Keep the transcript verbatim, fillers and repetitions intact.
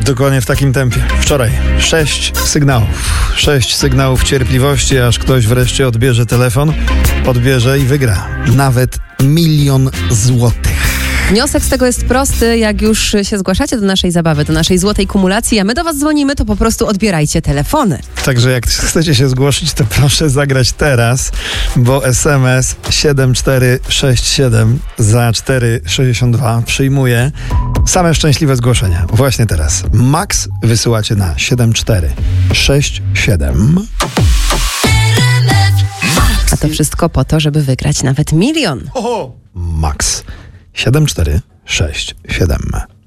Dokładnie w takim tempie. Wczoraj sześć sygnałów. Sześć sygnałów cierpliwości, aż ktoś wreszcie odbierze telefon, odbierze i wygra nawet milion złotych. Wniosek z tego jest prosty. Jak już się zgłaszacie do naszej zabawy, do naszej złotej kumulacji, a my do was dzwonimy, to po prostu odbierajcie telefony. Także jak chcecie się zgłosić, to proszę zagrać teraz, bo es em es siedem cztery sześć siedem za cztery sześćdziesiąt dwa przyjmuje same szczęśliwe zgłoszenia. Właśnie teraz. Max wysyłacie na siedem cztery sześć siedem. A to wszystko po to, żeby wygrać nawet milion. Oho! Max siedem cztery sześć siedem.